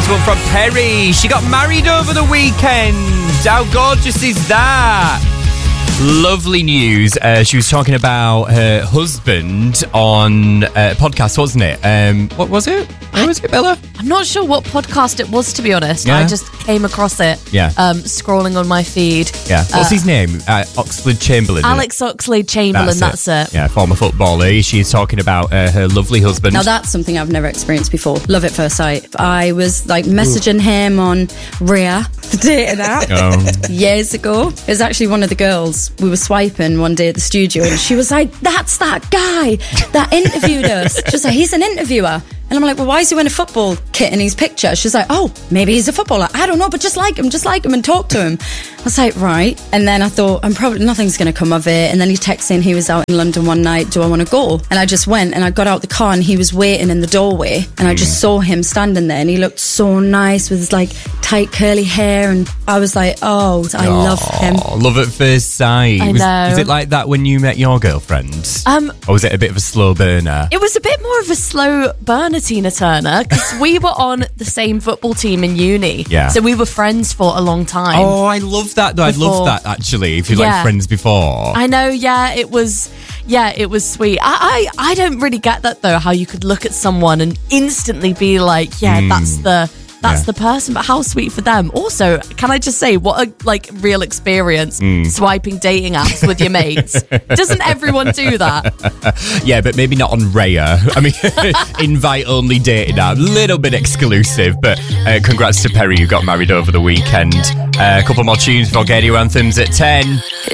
This one from Perry. She got married over the weekend. How gorgeous is that? Lovely news. She was talking about her husband on a podcast, wasn't it? What was it? Where was it, Bella? I'm not sure what podcast it was, to be honest. Yeah? I just came across it. Yeah. Scrolling on my feed. Yeah. What's his name? Oxlade-Chamberlain. Alex Oxlade-Chamberlain, that's it. Yeah, former footballer. She's talking about her lovely husband. Now that's something I've never experienced before. Love at first sight. I was like messaging him on Rhea, the dating app, years ago. It was actually one of the girls. We were swiping one day at the studio and she was like, that's that guy that interviewed us. She was like, he's an interviewer. And I'm like, well, why is he wearing a football kit in his picture? She's like, oh, maybe he's a footballer. I don't know, but just like him and talk to him. I was like, right. And then I thought, nothing's going to come of it. And then he texted saying he was out in London one night. Do I want to go? And I just went and I got out the car and he was waiting in the doorway. And I just saw him standing there and he looked so nice with his like tight curly hair. And I was like, oh, I love him. Love at first sight. I know. Was it like that when you met your girlfriend? Or was it a bit of a slow burner? It was a bit more of a slow burner, Tina Turner, because we were on the same football team in uni. Yeah. So we were friends for a long time. Oh, I love that though. I love that actually. If you're like friends before. I know, it was sweet. I don't really get that though, how you could look at someone and instantly be like, that's the person, but how sweet for them. Also, can I just say, what a real experience swiping dating apps with your mates. Doesn't everyone do that? Yeah, but maybe not on Raya. I mean, invite only dating app, little bit exclusive, but congrats to Perry who got married over the weekend. A couple more tunes for Get Your Anthems at 10.